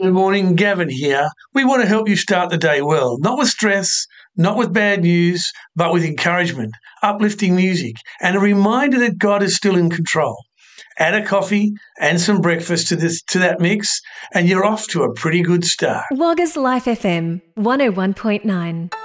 Good morning, Gavin here. We want to help you start the day well, not with stress, not with bad news, but with encouragement, uplifting music, and a reminder that God is still in control. Add a coffee and some breakfast to that mix, and you're off to a pretty good start. Wagga's Life FM 101.9.